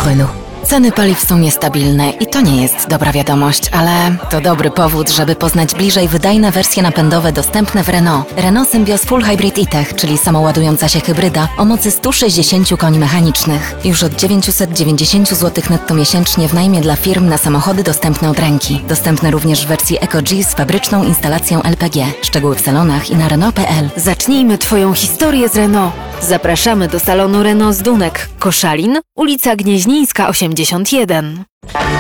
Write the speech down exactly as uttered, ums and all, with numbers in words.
Renault. Ceny paliw są niestabilne i to nie jest dobra wiadomość, ale to dobry powód, żeby poznać bliżej wydajne wersje napędowe dostępne w Renault. Renault Symbioz Full Hybrid e-Tech, czyli samoładująca się hybryda o mocy sto sześćdziesiąt koni mechanicznych. Już od dziewięćset dziewięćdziesiąt złotych netto miesięcznie w najmie dla firm na samochody dostępne od ręki. Dostępne również w wersji EcoG z fabryczną instalacją L P G. Szczegóły w salonach i na Renault kropka p l. Zacznijmy Twoją historię z Renault. Zapraszamy do salonu Renault z Dunek, Koszalin, ulica Gnieźnieńska osiemdziesiąt jeden.